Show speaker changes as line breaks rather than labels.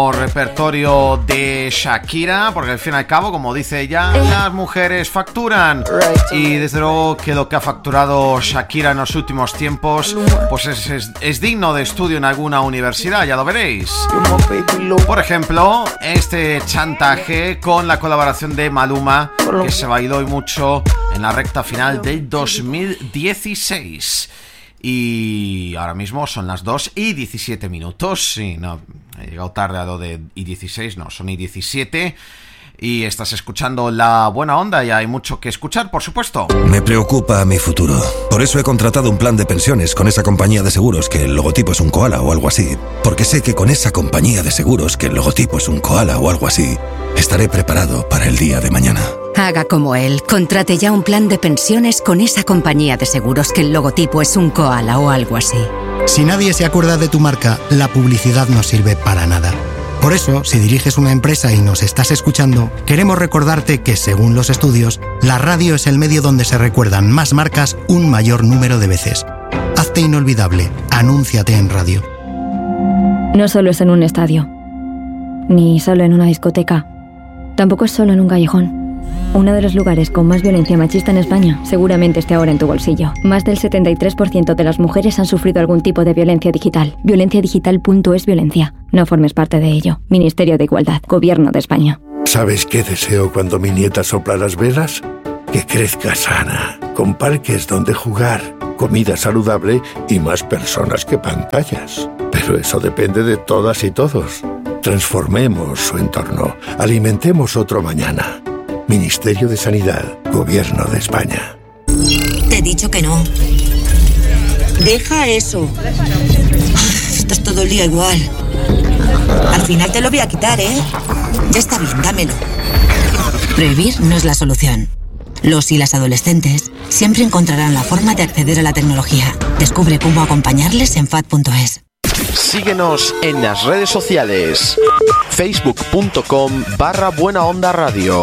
Repertorio de Shakira, porque al fin y al cabo, como dice ella, las mujeres facturan, y desde luego que lo que ha facturado Shakira en los últimos tiempos pues es digno de estudio en alguna universidad, ya lo veréis. Por ejemplo, este chantaje con la colaboración de Maluma, que se bailó y mucho en la recta final del 2016. Y ahora mismo son las 2:17. Sí, no, he llegado tarde a lo de y16, no, son y17. Y estás escuchando La Buena Onda y hay mucho que escuchar, por supuesto.
Me preocupa mi futuro. Por eso he contratado un plan de pensiones con esa compañía de seguros que el logotipo es un koala o algo así. Porque sé que con esa compañía de seguros que el logotipo es un koala o algo así, estaré preparado para el día de mañana.
Haga como él. Contrate ya un plan de pensiones con esa compañía de seguros que el logotipo es un koala o algo así.
Si nadie se acuerda de tu marca, la publicidad no sirve para nada. Por eso, si diriges una empresa y nos estás escuchando, queremos recordarte que, según los estudios, la radio es el medio donde se recuerdan más marcas un mayor número de veces. Hazte inolvidable. Anúnciate en radio.
No solo es en un estadio, ni solo en una discoteca, tampoco es solo en un callejón. Uno de los lugares con más violencia machista en España seguramente esté ahora en tu bolsillo. Más del 73% de las mujeres han sufrido algún tipo de violencia digital. Violenciadigital.es violencia. No formes parte de ello. Ministerio de Igualdad. Gobierno de España.
¿Sabes qué deseo cuando mi nieta sopla las velas? Que crezca sana, con parques donde jugar, comida saludable y más personas que pantallas. Pero eso depende de todas y todos. Transformemos su entorno. Alimentemos otro mañana. Ministerio de Sanidad, Gobierno de España.
Te he dicho que no. Deja eso. Estás todo el día igual. Al final te lo voy a quitar, ¿eh? Ya está bien, dámelo. Prohibir no es la solución. Los y las adolescentes siempre encontrarán la forma de acceder a la tecnología. Descubre cómo acompañarles en FAD.es.
Síguenos en las redes sociales. Facebook.com/Buena Onda Radio.